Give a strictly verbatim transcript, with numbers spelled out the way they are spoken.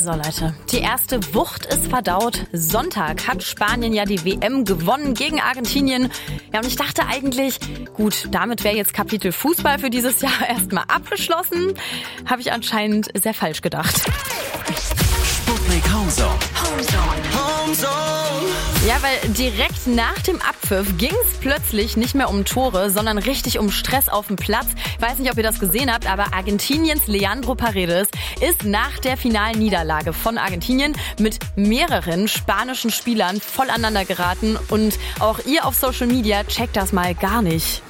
So Leute, die erste Wucht ist verdaut. Sonntag hat Spanien ja die W M gewonnen gegen Argentinien. Ja, und ich dachte eigentlich, gut, damit wäre jetzt Kapitel Fußball für dieses Jahr erstmal abgeschlossen. Habe ich anscheinend sehr falsch gedacht. Sputnik Homezone. Homezone. Ja, weil direkt nach dem Abpfiff ging es plötzlich nicht mehr um Tore, sondern richtig um Stress auf dem Platz. Ich weiß nicht, ob ihr das gesehen habt, aber Argentiniens Leandro Paredes ist nach der finalen Niederlage von Argentinien mit mehreren spanischen Spielern voll aneinander geraten. Und auch ihr auf Social Media checkt das mal gar nicht.